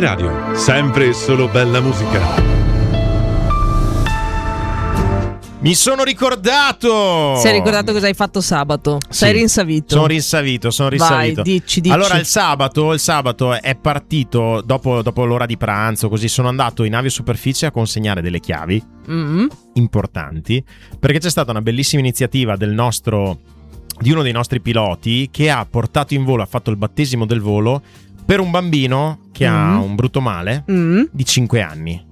Teleradio, sempre e solo bella musica. Mi sono ricordato! Si è ricordato cosa hai fatto sabato? Sei rinsavito? Sono rinsavito. Vai, dici. Allora il sabato è partito dopo l'ora di pranzo, così sono andato in aviosuperficie a consegnare delle chiavi importanti, perché c'è stata una bellissima iniziativa di uno dei nostri piloti che ha portato in volo, ha fatto il battesimo del volo per un bambino che ha un brutto male di 5 anni.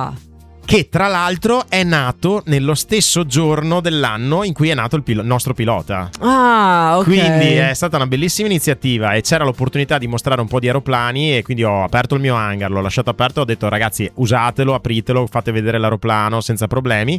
Che tra l'altro è nato nello stesso giorno dell'anno in cui è nato il nostro pilota. Ok. Quindi è stata una bellissima iniziativa e c'era l'opportunità di mostrare un po' di aeroplani, e quindi ho aperto il mio hangar, l'ho lasciato aperto, ho detto ragazzi usatelo, apritelo, fate vedere l'aeroplano senza problemi,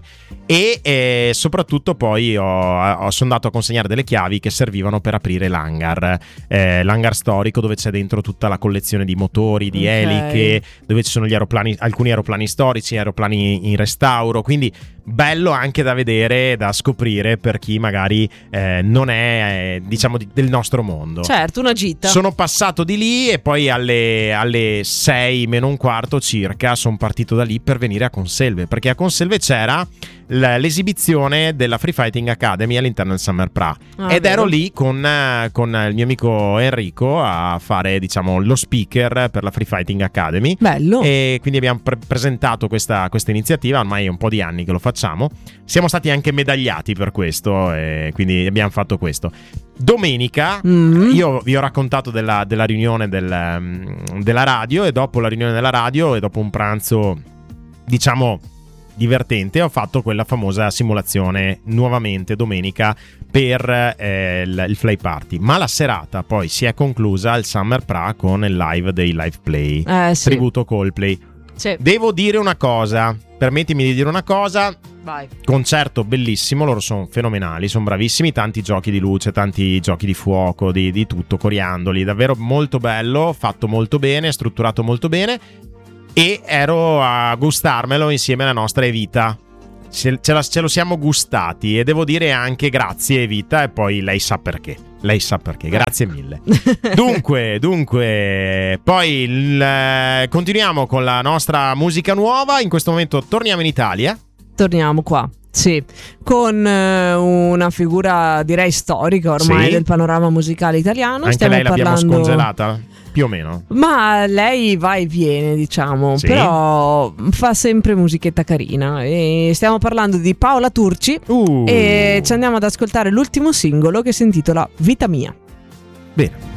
e soprattutto poi sono andato a consegnare delle chiavi che servivano per aprire l'hangar storico, dove c'è dentro tutta la collezione di motori, di eliche, dove ci sono alcuni aeroplani storici, aeroplani in restauro, quindi bello anche da vedere, da scoprire per chi magari non è diciamo del nostro mondo. Certo, una gita. Sono passato di lì e poi alle 6 meno un quarto circa sono partito da lì per venire a Conselve, perché a Conselve c'era l'esibizione della Free Fighting Academy all'interno del Summer Pra, ed ero lì con il mio amico Enrico a fare diciamo lo speaker per la Free Fighting Academy. Bello. E quindi abbiamo presentato questa iniziativa, ormai è un po' di anni che lo facciamo, siamo stati anche medagliati per questo, e quindi abbiamo fatto questo. Domenica io vi ho raccontato della riunione della radio, e dopo la riunione della radio e dopo un pranzo diciamo divertente ho fatto quella famosa simulazione nuovamente domenica per il Fly Party, ma la serata poi si è conclusa al Summer Pra con il live dei Live Play, tributo Coldplay. Devo dire una cosa, permettimi di dire una cosa. Vai. Concerto bellissimo, loro sono fenomenali, sono bravissimi, tanti giochi di luce, tanti giochi di fuoco, di tutto, coriandoli, davvero molto bello, fatto molto bene, strutturato molto bene, e ero a gustarmelo insieme alla nostra Evita. Ce lo siamo gustati, e devo dire anche grazie Evita, e poi lei sa perché, grazie mille. Dunque poi continuiamo con la nostra musica nuova. In questo momento torniamo in Italia. Torniamo qua, sì, con una figura direi storica ormai del panorama musicale italiano. Anche Stiamo lei l'abbiamo parlando... scongelata, più o meno. Ma lei va e viene, diciamo, però fa sempre musichetta carina. E stiamo parlando di Paola Turci, e ci andiamo ad ascoltare l'ultimo singolo che si intitola Vita Mia. Bene.